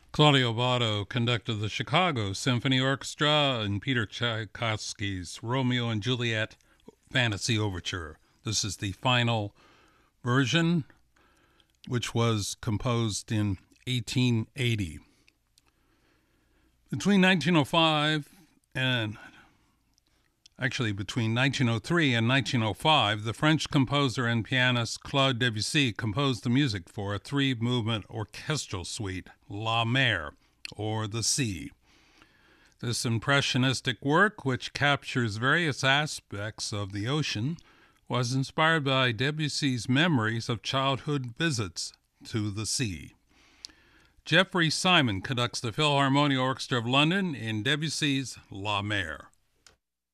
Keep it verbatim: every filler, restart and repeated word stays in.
Claudio Botto conducted the Chicago Symphony Orchestra in Peter Tchaikovsky's Romeo and Juliet Fantasy Overture. This is the final version, which was composed in eighteen eighty. Between nineteen oh five and Actually, between nineteen oh three and nineteen oh five, the French composer and pianist Claude Debussy composed the music for a three-movement orchestral suite, La Mer, or The Sea. This impressionistic work, which captures various aspects of the ocean, was inspired by Debussy's memories of childhood visits to the sea. Geoffrey Simon conducts the Philharmonia Orchestra of London in Debussy's La Mer.